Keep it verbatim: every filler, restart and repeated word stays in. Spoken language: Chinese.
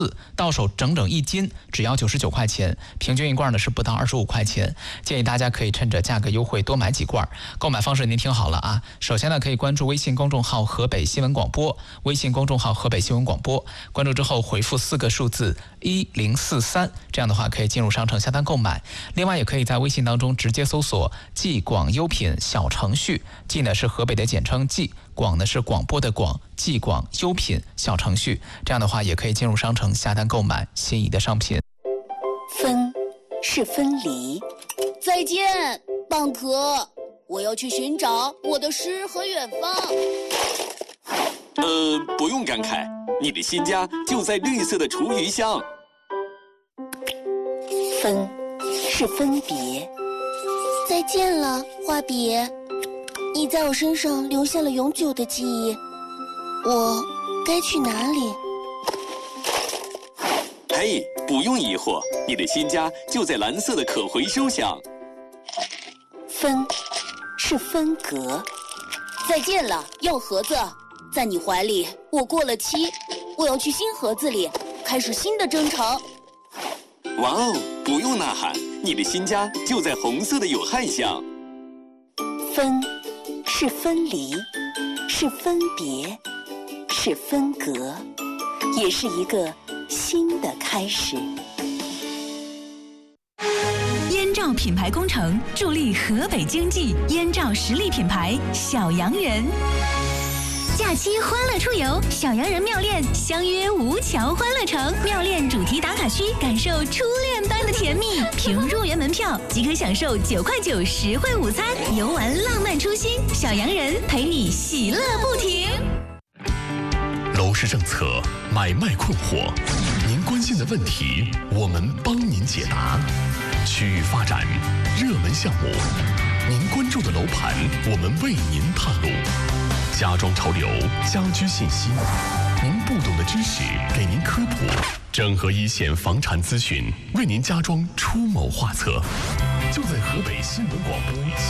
到手整整一斤，只要九十九块钱，平均一罐呢是不到二十五块钱。建议大家可以趁着价格优惠多买几罐。购买方式您听好了啊，首先呢可以关注微信公众号河北新闻广播，微信公众号河北新闻广播，关注之后回复四个数字一零四三，这样的话可以进入商城下单购买。另外也可以在微信当中直接搜索冀广优品小程序，冀呢是河北的简称冀，广呢是广播的广，冀广优品小程序，这样的话也可以进入商城下单购买心仪的商品。 分是分离。 再见，蚌壳，我要去寻找我的诗和远方。 呃，不用感慨，你的新家就在绿色的厨余箱。 分是分别。 再见了，画笔，你在我身上留下了永久的记忆。我该去哪里？ 嘿，不用疑惑，你的新家就在蓝色的可回收箱。 分是分隔。 再见了，药盒子，在你怀里我过了期，我要去新盒子里开始新的征程。 哇哦，不用呐喊，你的新家就在红色的有害箱。 分是分离，是分别，是分隔，也是一个新的开始。 燕赵品牌工程助力河北经济，燕赵实力品牌小洋人。假期欢乐出游，小洋人妙恋相约吴桥欢乐城，妙恋主题打卡区，感受初恋般的甜蜜。凭入园门票即可享受九块九实惠午餐，游玩浪漫初心，小洋人陪你喜乐不停。 楼市政策，买卖困惑，您关心的问题，我们帮您解答。区域发展，热门项目，您关注的楼盘，我们为您探路。家装潮流，家居信息，您不懂的知识给您科普，整合一线房产资讯，为您家装出谋划策，就在河北新闻广播。